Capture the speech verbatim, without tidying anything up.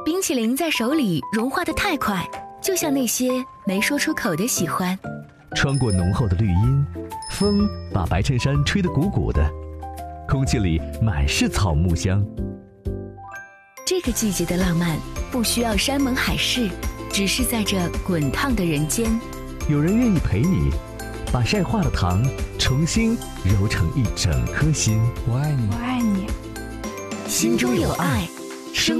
冰淇淋在手里融化得太快，就像那些没说出口的喜欢。 穿过浓厚的绿荫，风把白衬衫吹得鼓鼓的，空气里满是草木香。 这个季节的浪漫不需要山盟海誓，只是在这滚烫的人间， 有人愿意陪你，把晒化的糖重新揉成一整颗心。 我爱你， 我爱你， 心中有爱，生